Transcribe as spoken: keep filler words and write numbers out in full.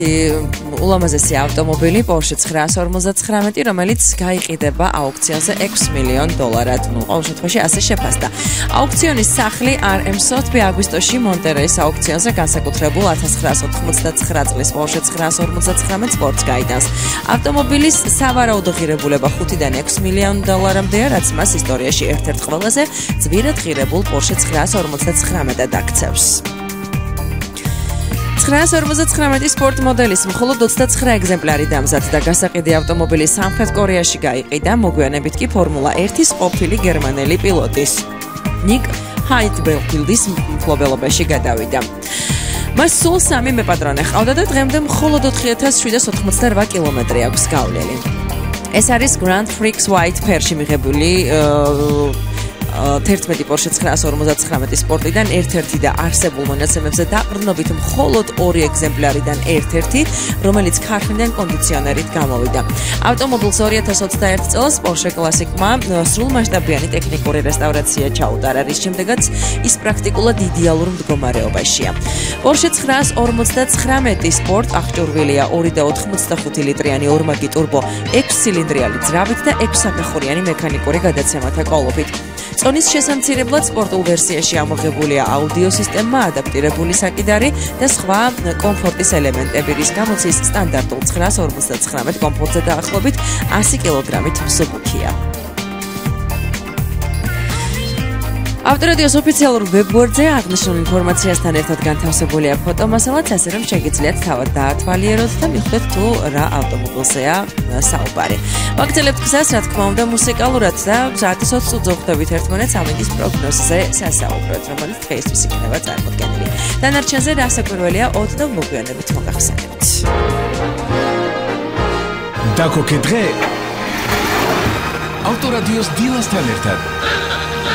ულამაზესი ავტომობილი Porsche ცხრაას ორმოცდათხრამეტი, რომელიც გაიყიდება აუქციონზე ექვს მილიონ დოლარად. ნუ ყოველ შემთხვევაში ასე შეფასდა. აუქციონის სახლი არ ემ Sotheby აგვისტოში მონტერეის აუქციონზე განსაკუთრებულ ათას ცხრაას ოთხმოცდაცხრა წლის Porsche ცხრაას ორმოცდათხრამეტ სპორტს გაიტანს. ავტომობილის სავარაუდო ღირებულება ხუთიდან ექვს მილიონ დოლარამდეა, რაც მას ისტორიაში ერთ-ერთ ყველაზე ძვირად ღირებულ Porsche ცხრაას ორმოცდათხრამეტად აქცევს. ცხრაას ორმოცდათხრამეტი სპორტ მოდელის მხოლოდ ოცდაცხრა ეგზემპლარი დამზადდა. გასაყიდი ავტომობილი სამხრეთ კორეაში გაიყიდა, მოგვიანებით კი ფორმულა ერთის ყოფილი გერმანელი პილოტის ნიკ ჰაიტბელფილდის მფლობელობაში გადავიდა. მას სულ სამი მეპატრონე ჰყავდა და დღემდე მხოლოდ ოთხი ათას შვიდას ოცდაოთხმოცდარბა კილომეტრი აქვს გავლილი. ეს არის Grand Prix White ფერში მიღებული თერთმეტი Porsche ცხრაას ორმოცდათხრამეტი სპორტიდან ერთ-ერთი და არსებულ მონაცემებზე დაყრდნობით მხოლოდ ორი ეგზემპლარიდან ერთ-ერთი, რომელიც ქარხნიდან კონდიციონერით გამოვიდა. ავტომობილს ორი ათას ოცდაერთი წელს Porsche კლასიკმა სრულმასშტაბიანი ტექნიკური რესტავრაცია ჩაუტარა, რის შემდეგაც ის პრაქტიკულად იდეალურ მდგომარეობაშია. Porsche ცხრაას ორმოცდათხრამეტი სპორტ აღჭურვილია ორი და ოთხმოცდახუთი litrიანი ორმაგი ტურბო ექვს ცილინდრიანი ძრავით და ექვს საფეხურიანი მექანიკური გადაცემათა კოლოფით. წონის შესამცირებლად სპორტულ ვერსიაში ამოღებულია აუდიო სისტემა, ადაპტირებული საკიდარი და სხვა კომფორტის ელემენტები, რის გამოც ის სტანდარტულ ცხრაას ორმოცდათხრამეტ კომფორტზე დაახლოებით ასი კილოგრამით მსუბუქია. ავტორადიოს ოფიციალურ ვებგვერდზე აღნიშნულ ინფორმაციასთან ერთად განთავსებულია ფოტომასალაც, ასე რომ შეგიძლიათ თავად დაათვალიეროთ და მიხვდეთ თუ რა ავტომობილზეა საუბარი. ვაგრძელებთ გზას, რა თქმა უნდა, მუსიკალურად და საათის ოცს უძღვებით ერთმანეთს ამინდის პროგნოზზე სასაუბროთ, რომელიც დღეისთვის იქნება წარმოდგენილი. დანარჩენზე რასაკვირველია ოდნავ და მოგვიანებით მოგახსენებთ. დაკოკე დღე ავტორადიოს დილასთან ერთად.